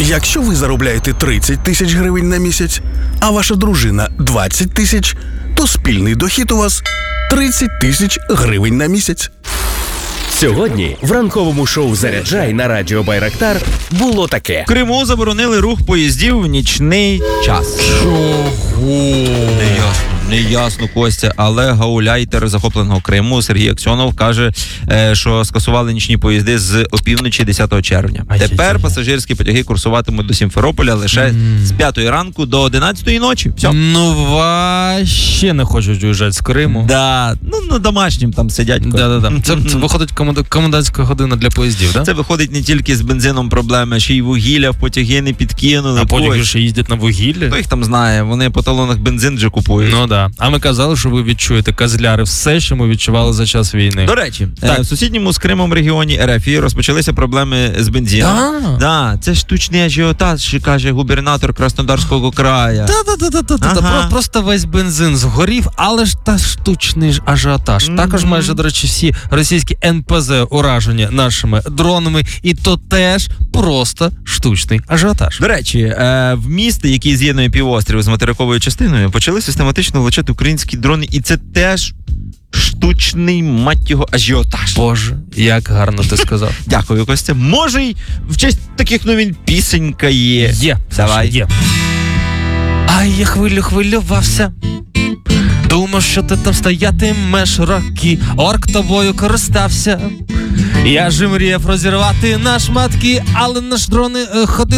Якщо ви заробляєте 30 тисяч гривень на місяць, а ваша дружина 20 тисяч, то спільний дохід у вас 30 тисяч гривень на місяць. Сьогодні в ранковому шоу «Заряджай» на радіо Байрактар було таке. В Криму заборонили рух поїздів в нічний час. Чого? Неясно, Костя, але гауляйтер захопленого Криму Сергій Аксьонов каже, що скасували нічні поїзди з опівночі 10 червня. Тепер пасажирські потяги курсуватимуть до Сімферополя лише з 5 ранку до 11 ночі. Все. Ну, вообще не хочуть уїжджати з Криму. Да, ну на домашнім там сидять. Да. Це виходить комендантська година для поїздів, да? Це виходить не тільки з бензином проблеми, ще й вугілля в потяги не підкинули. А потяги ще їздять на вугіллі? Хто їх там знає, вони по талонах бензин вже купують. Ну да. А ми казали, що ви відчуєте, козляри, все, що ми відчували за час війни. До речі, Так. в сусідньому з Кримом регіоні РФ розпочалися проблеми з бензином. Да, це штучний ажіотаж, каже губернатор Краснодарського краю. Ага. Просто весь бензин згорів, але ж та штучний ж ажіотаж. Також майже, до речі, всі російські НПЗ уражені нашими дронами, і то теж просто штучний ажіотаж. До речі, в місті, який з'єднує півострів з материковою частиною, почали систематично влучати українські дрони, і це теж штучний, мать його, ажіотаж. Боже, як гарно ти сказав. Дякую, Костя. Може, й в честь таких новин пісенька є. Є. Давай. Є. Ай, я хвилювався. Думав, що ти там стоятимеш роки. Орк тобою користався. Я ж мріяв розірвати на шматки, але наш дрони ходили